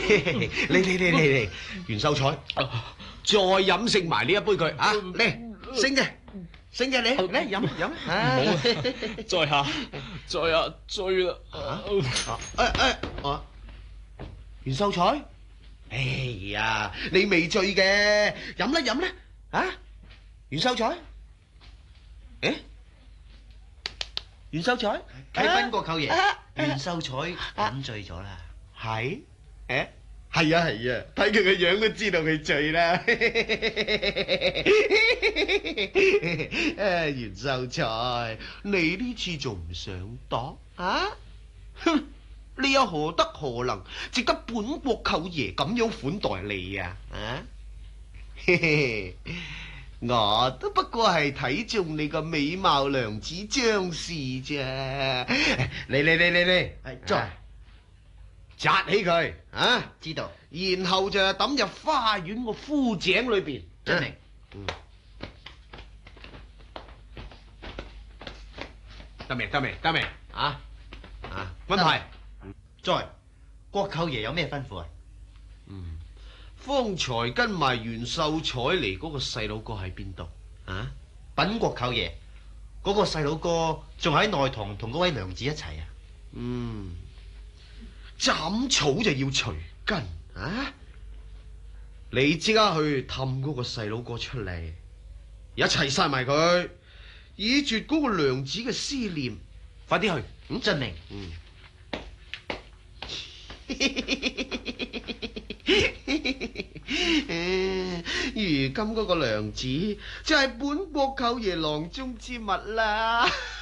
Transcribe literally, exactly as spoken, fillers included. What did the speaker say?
嚟嚟嚟嚟嚟，袁秀才，再飲勝埋呢一杯佢啊！嚟，勝嘅，勝嘅你嚟飲飲。 唔好，在下在下醉啦。 誒誒，我袁秀才，哎呀，你未醉嘅，飲啦飲啦，啊，袁秀才，誒，袁秀才， 啟稟國舅爺，袁秀才飲醉咗啦。 係，誒，係啊係啊，睇佢個樣都知道佢醉啦。誒，袁秀才，你呢次仲唔上當啊？哼！你又何德何能，值得本國舅爺咁樣款待你啊？啊！嘿嘿，我都不過係睇中你個美貌娘子張氏啫。嚟嚟嚟嚟嚟， 係在紮起佢啊！ 知道， 然後就抌入花園個枯井裏邊。 遵命。 嗯，得未？得未？得未？啊啊！安排。 在國舅爺有咩吩咐啊？ 嗯，方才跟埋袁秀才嚟嗰個細佬哥喺邊度？啊？ 稟國舅爺，嗰個細佬哥仲喺內堂同嗰位娘子一齊啊。 嗯，斬草就要除根啊！你即刻去氹嗰個細佬哥出嚟，一齊殺埋佢，以絕嗰個娘子嘅思念。快啲去！ 嗯，遵命。 嗯。如今嗰個娘子就係本國舅爺囊中之物啦。